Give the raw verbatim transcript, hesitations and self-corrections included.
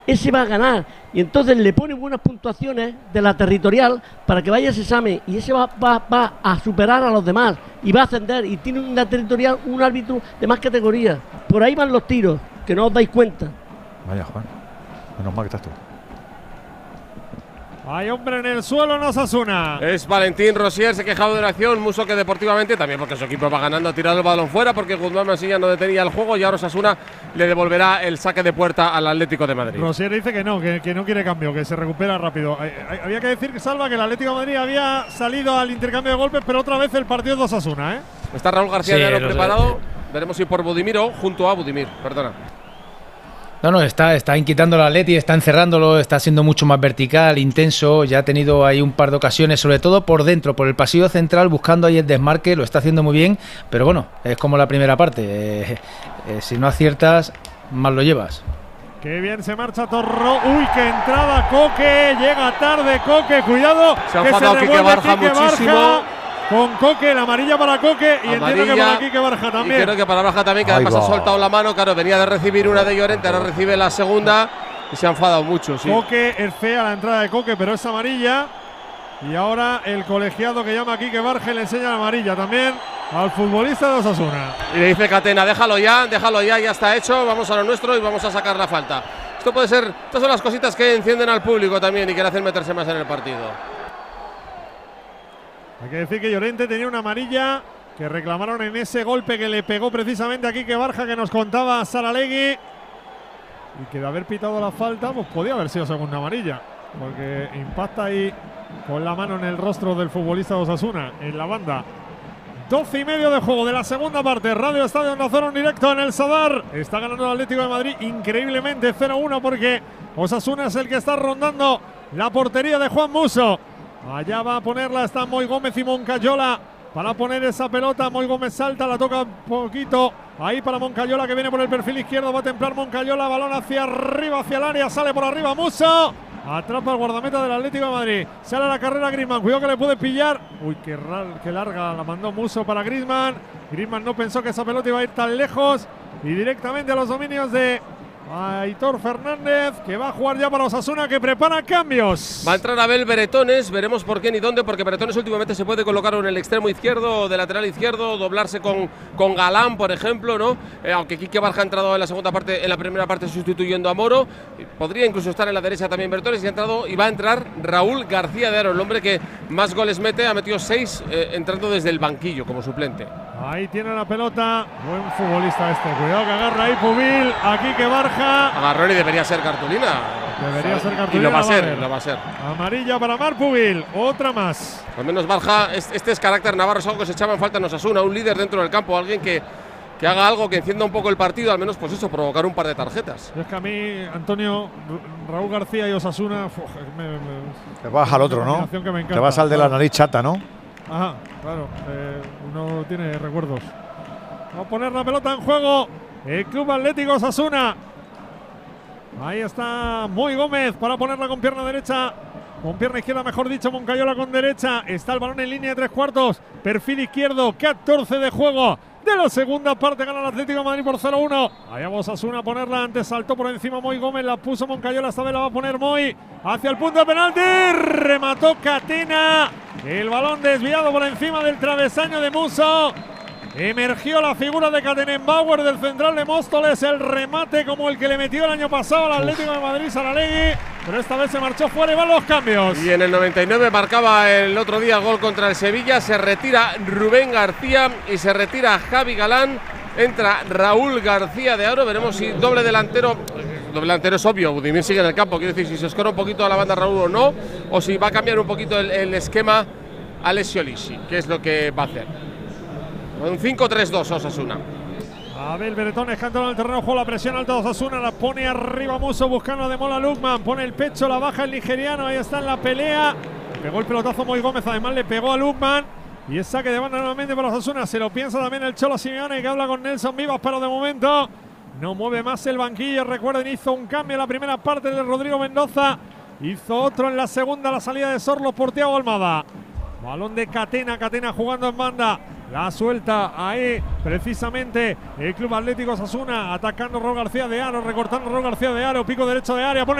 ese va a ganar, y entonces le pone buenas puntuaciones de la territorial para que vaya a ese examen, y ese va, va, va a superar a los demás y va a ascender, y tiene una territorial un árbitro de más categoría. Por ahí van los tiros, que no os dais cuenta. Vaya, Juan, menos mal que estás tú. Hay hombre en el suelo en Osasuna. Es Valentín Rosier, se ha quejado de la acción. Muso que deportivamente, también porque su equipo va ganando, ha tirado el balón fuera porque Guzmán Mansilla no detenía el juego y ahora Osasuna le devolverá el saque de puerta al Atlético de Madrid. Rosier dice que no, que, que no quiere cambio, que se recupera rápido. Había que decir, que Salva, que el Atlético de Madrid había salido al intercambio de golpes, pero otra vez el partido de Osasuna, ¿eh? Está Raúl García Sí, de Aro lo sé. preparado. Veremos si por Budimir o junto a Budimir, perdona. No, no, está, está inquietando al Atleti, está encerrándolo, está siendo mucho más vertical, intenso. Ya ha tenido ahí un par de ocasiones, sobre todo por dentro, por el pasillo central, buscando ahí el desmarque. Lo está haciendo muy bien, pero bueno, es como la primera parte. Eh, eh, si no aciertas, mal lo llevas. Qué bien se marcha Torró. Uy, qué entrada, Coque. Llega tarde, Coque. Cuidado. Se ha que enfadado se Quique revuelve Barja Quique muchísimo. Barja con Coque, la amarilla para Coque. Y entiendo que Amarilla, para Quique Barja también. Y creo que para Barja también, que Ahí además va. ha soltado la mano. Claro, venía de recibir una de Llorente, ahora recibe la segunda y se ha enfadado mucho. Sí. Coque es fea la entrada de Coque, pero es amarilla. Y ahora el colegiado que llama a Quique Barja le enseña la amarilla también al futbolista de Osasuna. Y le dice Catena, déjalo ya, déjalo ya, ya está hecho, vamos a lo nuestro y vamos a sacar la falta. Esto puede ser, estas son las cositas que encienden al público también y que le hacen meterse más en el partido. Hay que decir que Llorente tenía una amarilla que reclamaron en ese golpe que le pegó precisamente a Quique Barja, que nos contaba Saralegui. Y que de haber pitado la falta, pues podía haber sido segunda amarilla, porque impacta ahí con la mano en el rostro del futbolista de Osasuna, en la banda. doce y medio de juego de la segunda parte. Radio Estadio Onda Cero en directo en el Sadar. Está ganando el Atlético de Madrid increíblemente cero uno, porque Osasuna es el que está rondando la portería de Juan Musso. Allá va a ponerla, está Moy Gómez y Moncayola para poner esa pelota. Moy Gómez salta, la toca un poquito ahí para Moncayola, que viene por el perfil izquierdo. Va a templar Moncayola, balón hacia arriba, hacia el área, sale por arriba Musso. Atrapa el guardameta del Atlético de Madrid. Sale a la carrera Griezmann. Cuidado que le puede pillar. Uy, qué, ral, qué larga la mandó Musso para Griezmann. Griezmann no pensó que esa pelota iba a ir tan lejos. Y directamente a los dominios de Aitor Fernández, que va a jugar ya para Osasuna, que prepara cambios. Va a entrar Abel Beretones, veremos por qué ni dónde, porque Beretones últimamente se puede colocar en el extremo izquierdo, de lateral izquierdo, doblarse con, con Galán, por ejemplo, ¿no? Eh, aunque Quique Barja ha entrado en la segunda parte, en la primera parte sustituyendo a Moro, podría incluso estar en la derecha también Beretones, y ha entrado y va a entrar Raúl García de Aro, el hombre que más goles mete, ha metido seis eh, entrando desde el banquillo como suplente. Ahí tiene la pelota, buen futbolista este, cuidado que agarra ahí Pubil, aquí que Barja. Agarrón y debería ser cartulina. Debería ser cartulina. Y lo va a ser, ver. lo va a ser. Amarilla para Marc Pubil, otra más. Al menos Barja, este es carácter navarro, es algo que se echaba en falta en Osasuna, un líder dentro del campo, alguien que, que haga algo que encienda un poco el partido, al menos pues eso, provocar un par de tarjetas. Es que a mí, Antonio, Raúl García y Osasuna, uf, me, me, Te vas al otro, ¿no? Te vas al de la nariz chata, ¿no? Ajá, claro, eh, uno tiene recuerdos. Va a poner la pelota en juego el Club Atlético Osasuna. Ahí está Moy Gómez para ponerla con pierna derecha, con pierna izquierda mejor dicho, Moncayola con derecha. Está el balón en línea de tres cuartos, perfil izquierdo, catorce de juego de la segunda parte. Gana el Atlético de Madrid por cero uno. Allá va Osasuna a ponerla antes, saltó por encima Moy Gómez, la puso Moncayola, esta vez la va a poner Moy hacia el punto de penalti, remató Catena. El balón desviado por encima del travesaño de Musso. Emergió la figura de Kattenbauer del central de Móstoles. El remate como el que le metió el año pasado al Atlético de Madrid Saralegui, pero esta vez se marchó fuera y van los cambios. Y en el noventa y nueve marcaba el otro día el gol contra el Sevilla. Se retira Rubén García y se retira Javi Galán. Entra Raúl García de Aro. Veremos si doble delantero. Doble delantero es obvio, Budimir sigue en el campo. Quiero decir, si se escora un poquito a la banda Raúl o no, o si va a cambiar un poquito el, el esquema Alessio Lisci, que es lo que va a hacer. Un cinco tres dos Osasuna. Abel Beretones cantando en el terreno de juego, la presión alta de Osasuna, la pone arriba Musso buscando de Mola Lukman, pone el pecho, la baja el nigeriano, ahí está en la pelea. Pegó el pelotazo Moy Gómez, además le pegó a Lukman. Y es saque de banda nuevamente para Osasuna. Se lo piensa también el Cholo Simeone, que habla con Nelson Vivas, pero de momento no mueve más el banquillo. Recuerden, hizo un cambio en la primera parte de Rodrigo Mendoza, hizo otro en la segunda, la salida de Sorlos por Thiago Almada. Balón de Catena, Catena jugando en banda. La suelta ahí precisamente el Club Atlético Osasuna, atacando Raúl García de Aro, recortando Raúl García de Aro, pico derecho de área, pone